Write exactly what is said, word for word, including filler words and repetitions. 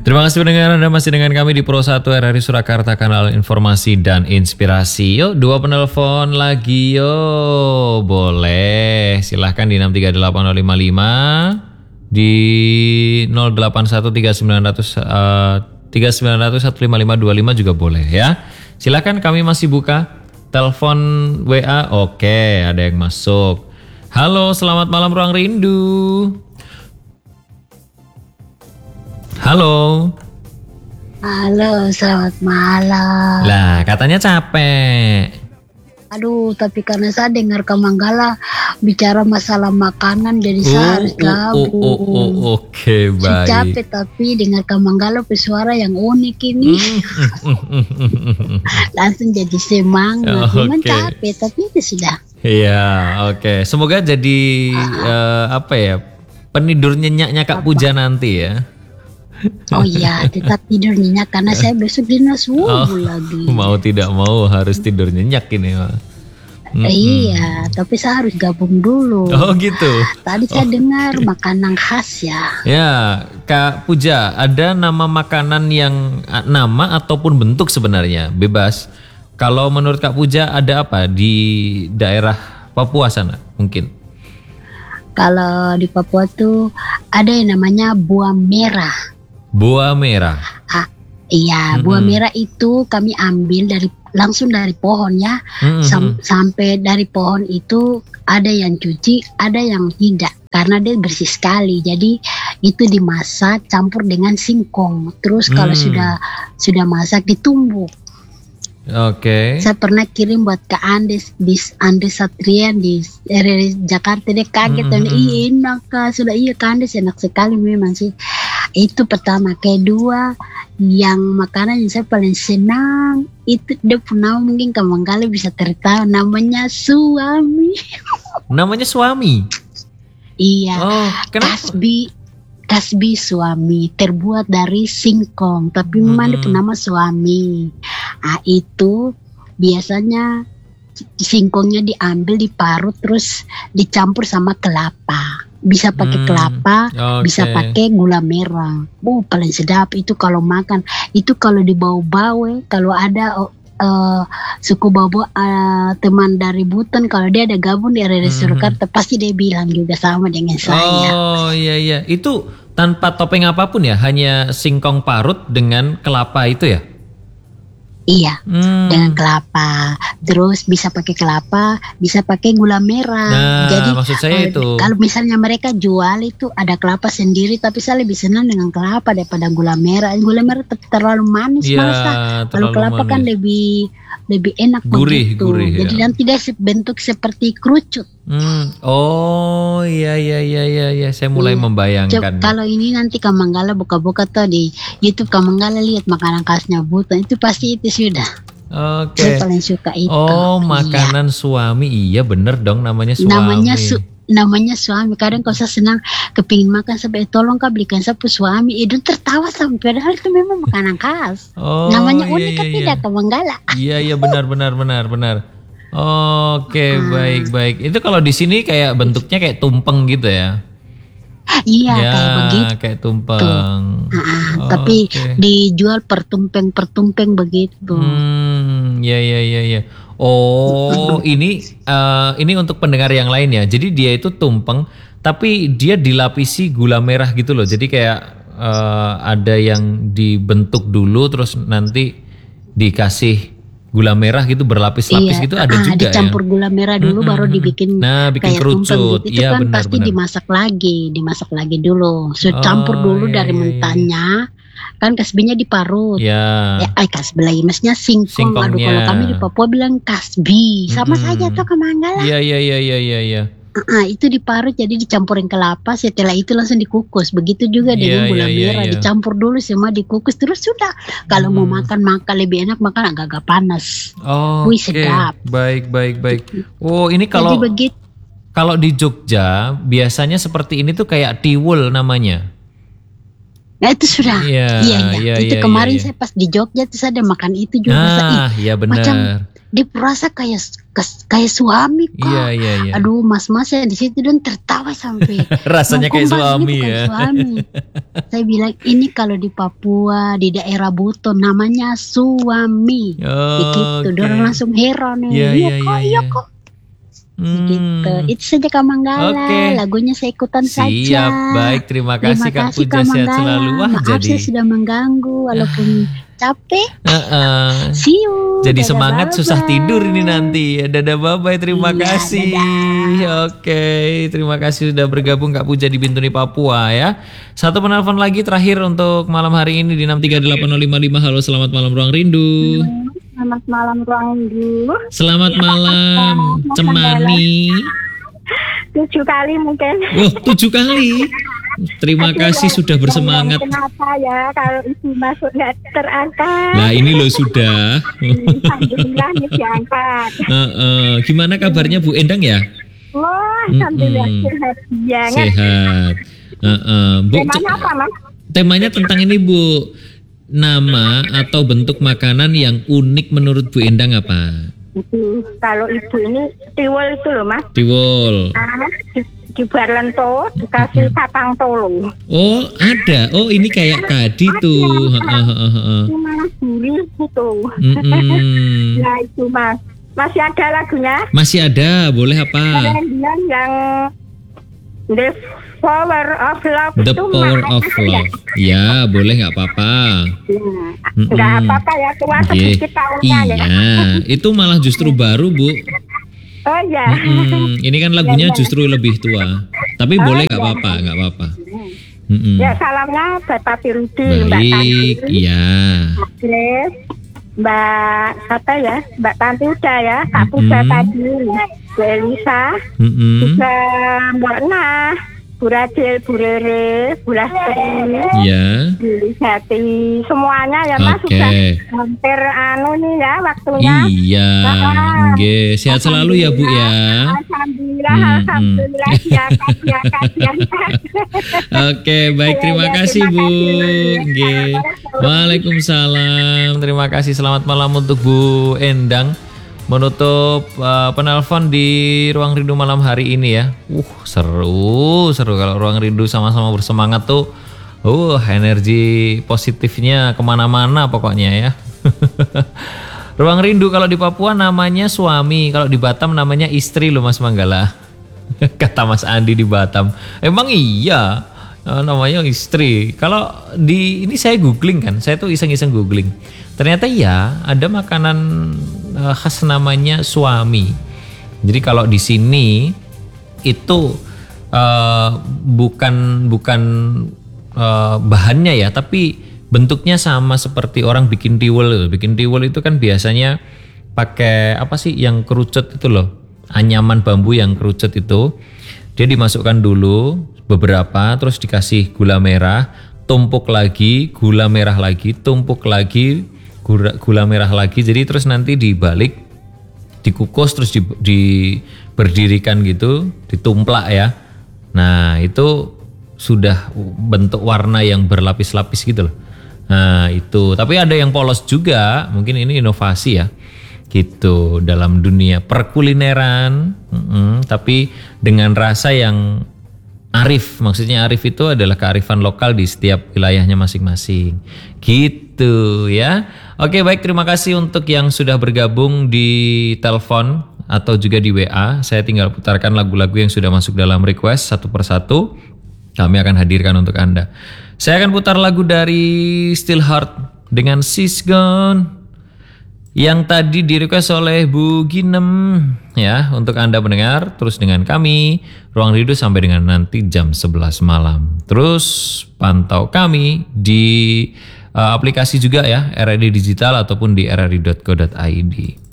Terima kasih pendengar, Anda masih dengan kami di Pro satu R R I Surakarta, kanal informasi dan inspirasi. Yuk, dua penelpon lagi yuk. Boleh, silahkan di enam tiga delapan nol lima lima, di nol delapan satu tiga sembilan nol nol uh, tiga sembilan nol nol satu lima lima dua lima juga boleh ya. Silahkan, kami masih buka telepon W A. Oke, ada yang masuk. Halo, selamat malam Ruang Rindu. Halo. Halo, selamat malam. Lah, katanya capek. Aduh, tapi karena saya dengar Kamanggala bicara masalah makanan, jadi saya Oh, harus oh, gabung. oh, oh, oh, Oke, Saya baik. capek, tapi dengar Kamanggala pesuara yang unik ini, langsung jadi semangat. Oh, Memang oke. capek, tapi itu sudah. Iya, oke. Semoga jadi eh, apa ya? Penidur nyenyaknya Kak Puja nanti ya. Oh iya, tetap tidur nyenyak karena saya besok dinas Oh, wudhu lagi. mau tidak mau harus tidur nyenyak ini. Mah. Mm-mm. Iya, tapi saya harus gabung dulu. Oh gitu. Tadi saya dengar makanan khas ya. Ya, Kak Puja, ada nama makanan yang nama ataupun bentuk sebenarnya bebas. Kalau menurut Kak Puja ada apa di daerah Papua sana mungkin? Kalau di Papua tuh ada yang namanya buah merah. Buah merah. Ah, iya, Mm-mm. buah merah itu kami ambil dari langsung dari pohon ya. Mm-mm. Sam- sampai dari pohon itu ada yang cuci, ada yang tidak karena dia bersih sekali. Jadi itu dimasak campur dengan singkong. Terus kalau Hmm. sudah sudah masak ditumbuk. Oke. Saya pernah kirim buat ke Andes di Andes Satrian di R R I Jakarta, dia kaget dan Mm-mm. iya enak Kak. Sudah iya ke Andes enak sekali memang sih. Itu pertama. Kedua, yang makanan yang saya paling senang itu dia pernah mungkin Kamanggala bisa tertawa, namanya suami. Namanya suami. Iya, Oh, kenapa? kasbi kasbi suami terbuat dari singkong, tapi memang dia Hmm. bernama suami. Ah itu biasanya singkongnya diambil, diparut, terus dicampur sama kelapa. Bisa pakai Hmm, kelapa, oke. bisa pakai gula merah. Oh, paling sedap itu kalau makan. Itu kalau di bau-bau, kalau ada oh, eh, suku Bobo eh, teman dari Buton, kalau dia ada gabung di R R I Hmm. Surakarta, pasti dia bilang juga sama dengan saya. Oh iya iya, itu tanpa topeng apapun ya, hanya singkong parut dengan kelapa itu ya? Iya, Hmm. dengan kelapa. Terus bisa pakai kelapa, bisa pakai gula merah. Nah, Jadi maksud saya eh, itu. kalau misalnya mereka jual itu ada kelapa sendiri, tapi saya lebih senang dengan kelapa daripada gula merah. Gula merah ter- terlalu manis Iya, masa. Kalau terlalu kelapa kan manis. lebih lebih enak Gurih, begitu. gurih, Jadi ya. nanti dia se- bentuk seperti kerucut. Hmm. Oh iya iya iya iya iya, saya mulai Iya. Coba, membayangkan. kalau ini nanti Kamanggala buka-buka tuh di YouTube, Kamanggala lihat makanan khasnya Buton, itu pasti itu sudah. Oke. Saya paling suka itu. Oh, Iya. makanan suami. Iya bener dong, namanya suami. Namanya su namanya suami. Kadang kalau saya senang kepingin makan sampai tolong Kak belikan sapu suami, itu tertawa sampai, padahal itu memang makanan khas. Oh, Namanya iya, unik iya, kan iya. tidak Kamanggala. Iya iya benar benar benar benar. Oke, Ah. baik baik. Itu kalau di sini kayak bentuknya kayak tumpeng gitu ya? Iya, Ya, kayak begitu. kayak tumpeng. Ah, Oh, tapi oke. dijual per tumpeng per tumpeng begitu. Hmm, ya ya ya ya. Oh, ini eh, ini untuk pendengar yang lain ya. Jadi dia itu tumpeng, tapi dia dilapisi gula merah gitu loh. Jadi kayak eh, ada yang dibentuk dulu, terus nanti dikasih gula merah gitu, berlapis-lapis Iya, gitu ada ah, juga ya. dicampur gula merah dulu, Mm-mm, baru mm-mm. dibikin Nah, bikin kayak tumpeng kerucut. gitu. Itu Iya, kan benar, pasti benar. dimasak lagi, dimasak lagi dulu. So, campur Oh, dulu iya, dari iya, iya. mentahnya, kan kasbinya diparut. Ya. Ya, ay kasbi lagi, maksudnya singkong. Aduh, Singkongnya. kalau kami di Papua bilang kasbi, sama Mm-mm. saja tuh Kamanggala. Iya iya iya iya iya iya. Ah, itu diparut, jadi dicampurin kelapa, setelah itu langsung dikukus. Begitu juga dengan Iya, gula iya, iya, merah, iya. dicampur dulu semua, dikukus terus sudah. Kalau mau Hmm. makan makan lebih enak, makan agak-agak panas. Oh, Wih, oke. sedap. Baik baik baik. Oh, ini kalau Jadi begitu. kalau di Jogja biasanya seperti ini tuh kayak tiwul namanya. Nah itu sudah. Iya, iya, iya. iya, Itu iya, kemarin iya. saya pas di Jogja tuh saya ada makan itu juga. Saya, ih, Nah, iya macam benar. dia rasa kayak kes- kayak suami kok. Iya, iya, iya. Aduh, mas-mas yang di situ dan tertawa sampai Rasanya kayak "Kok, Mbak, suami ini bukan ya. suami." Saya bilang ini kalau di Papua di daerah Buton namanya suami. Oh, Begitu, oke. orang langsung heran nih. Iya, Iya iya, kok, iya, iya iya. kok. Hmm, Gitu. Itu saja Kak Manggala. Oke. Lagunya saya ikutan saja. Siap, baik. Terima kasih Terima Kak kasih Puja, Kak sehat Manggala. selalu. Wah, Maaf jadi saya sudah mengganggu walaupun capek. Heeh. See you. Jadi Dadah, semangat susah bye-bye. tidur ini nanti. Dadah bye-bye, terima Iya, kasih. Oke, terima kasih sudah bergabung Kak Puja di Bintuni Papua ya. Satu penelpon lagi terakhir untuk malam hari ini di enam tiga delapan nol lima lima. Halo, selamat malam Ruang Rindu. Selamat malam Ruang Rindu. Selamat malam Cemani. Tujuh kali mungkin. Wah, tujuh kali. Terima kasih sudah bersemangat. Kenapa ya kalau ibu masuk nggak terangkat? Nah, ini loh sudah. Alhamdulillah nih diangkat. Heeh. Gimana kabarnya Bu Endang ya? Wah, alhamdulillah Mm-mm. sehat banget. Sehat. Heeh. Bu, Temanya apa mas? temanya tentang ini Bu. Nama atau bentuk makanan yang unik menurut Bu Endang apa? Itu kalau ibu ini tiwul itu loh mas. Tiwul. Ah, di, di Barlento dikasih sapang tolo. Oh, ada. Oh, ini kayak kadi tuh. Heeh, heeh, heeh. Itu malah gurih gitu. Mm-mm. Nah itu mas. Masih ada lagunya? Masih ada. Boleh apa? Kalian bilang yang The Power of Love The itu Power mana of ya? Love. Ya, boleh nggak apa-apa. Ya, nggak Mm-mm. apa-apa ya, tua Oke. sedikit tahunnya ya. Iya, itu malah justru baru Bu. Oh ya. Mm-mm. Ini kan lagunya justru lebih tua. Tapi Oh, boleh nggak iya. apa-apa, nggak apa-apa. Mm-mm. Ya salamnya Bapak Pirudi, Mbak Baik, Tanti, iya. Grace, Mbak apa ya, Mbak Tanti udah ya, Kak Puja Mm-mm. tadi, Bu Elisa, Mm-mm. juga Mbak Nah, Bu Radil, Bu Rere, Bu Lastri, Ya. Bu Lisati, semuanya ya Mas Oke. sudah hampir anu nih ya waktunya. Iya. Nggih, sehat selalu ya Bu ya. Alhamdulillah, Mm-mm. alhamdulillah, siakat, siakat, siakat. Oke, baik, terima Ya, kasih terima Bu. kasih. Nggih. Waalaikumsalam. Terima kasih. Selamat malam untuk Bu Endang. Menutup uh, penelpon di Ruang Rindu malam hari ini ya. Uh, seru, seru kalau Ruang Rindu sama-sama bersemangat tuh. Uh, energi positifnya kemana-mana pokoknya ya. Ruang Rindu kalau di Papua namanya suami, kalau di Batam namanya istri loh Mas Manggala. Kata Mas Andi di Batam. Emang iya, eh, namanya istri. Kalau di ini saya googling kan, saya tuh iseng-iseng googling. Ternyata ya ada makanan eh, khas namanya suami. Jadi kalau di sini itu eh, bukan bukan eh, bahannya ya, tapi bentuknya sama seperti orang bikin tiwul. Bikin tiwul itu kan biasanya pakai apa sih yang kerucut itu loh, anyaman bambu yang kerucut itu. Dia dimasukkan dulu beberapa, terus dikasih gula merah, tumpuk lagi, gula merah lagi, tumpuk lagi, gula, gula merah lagi. Jadi terus nanti dibalik, dikukus, terus di, diberdirikan gitu, ditumplak ya. Nah itu sudah bentuk warna yang berlapis-lapis gitu loh. Nah itu, tapi ada yang polos juga, mungkin ini inovasi ya. Gitu dalam dunia perkulineran, mm-mm, tapi dengan rasa yang arif. Maksudnya arif itu adalah kearifan lokal di setiap wilayahnya masing-masing. Gitu ya. Oke, baik, terima kasih untuk yang sudah bergabung di telepon atau juga di W A. Saya tinggal putarkan lagu-lagu yang sudah masuk dalam request satu persatu. Kami akan hadirkan untuk Anda. Saya akan putar lagu dari Still Heart dengan She's Gone yang tadi di-request oleh Bu Ginem ya, untuk Anda mendengar terus dengan kami Ruang Rindu sampai dengan nanti jam sebelas malam. Terus pantau kami di uh, aplikasi juga ya, R R I Digital ataupun di r r i dot co dot i d.